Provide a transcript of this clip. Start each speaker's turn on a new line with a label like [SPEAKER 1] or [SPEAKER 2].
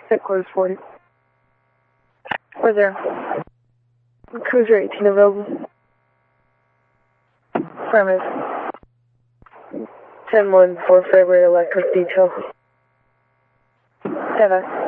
[SPEAKER 1] Headquarters 40. Where's there? Cruiser 18 available. Premise. 10-1 for February electric detail. 7.